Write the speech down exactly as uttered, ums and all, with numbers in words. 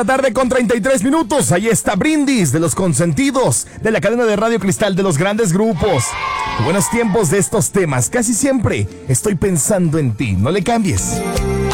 Tarde con treinta y tres minutos, ahí está Brindis de los consentidos de la cadena de Radio Cristal de los grandes grupos. Buenos tiempos de estos temas, casi siempre estoy pensando en ti, no le cambies.